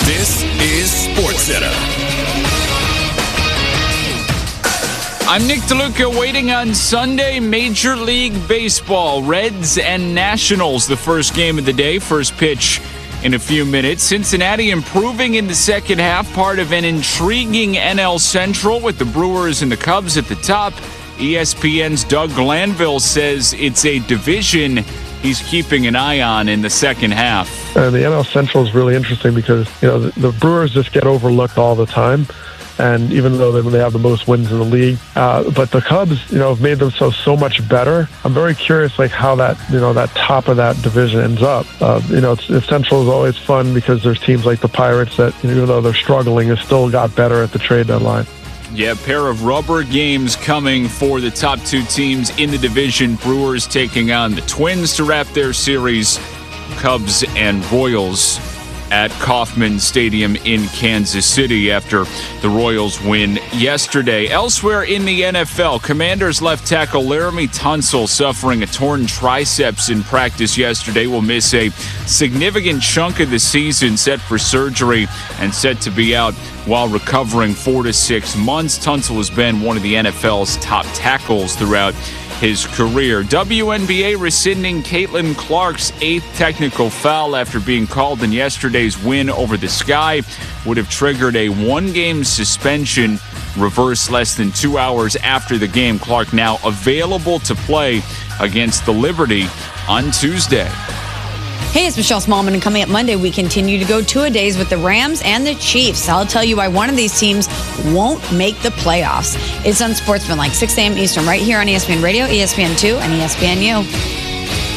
This is SportsCenter. I'm Nick DeLuca, waiting on Sunday Major League Baseball. Reds and Nationals, the first game of the day. First pitch in a few minutes. Cincinnati improving in the second half, part of an intriguing NL Central with the Brewers and the Cubs at the top. ESPN's Doug Glanville says it's a division he's keeping an eye on in the second half. The NL Central is really interesting because, the Brewers just get overlooked all the time. And even though they have the most wins in the league, but the Cubs, have made themselves so much better. I'm very curious, how that, that top of that division ends up. Central is always fun because there's teams like the Pirates that, even though they're struggling, have still got better at the trade deadline. Yeah, a pair of rubber games coming for the top two teams in the division. Brewers taking on the Twins to wrap their series. Cubs and Royals at Kauffman Stadium in Kansas City after the Royals win yesterday. Elsewhere in the NFL, Commanders left tackle Laramie Tunsil, suffering a torn triceps in practice yesterday, will miss a significant chunk of the season, set for surgery and set to be out while recovering 4 to 6 months. Tunsil has been one of the NFL's top tackles throughout his career. WNBA rescinding Caitlin Clark's 8th technical foul after being called in yesterday's win over the Sky would have triggered a 1-game suspension, reversed less than 2 hours after the game. Clark now available to play against the Liberty on Tuesday. Hey, it's Michelle Smallman, and coming up Monday, we continue to go two-a-days with the Rams and the Chiefs. I'll tell you why one of these teams won't make the playoffs. It's Unsportsmanlike, 6 a.m. Eastern, right here on ESPN Radio, ESPN2, and ESPNU.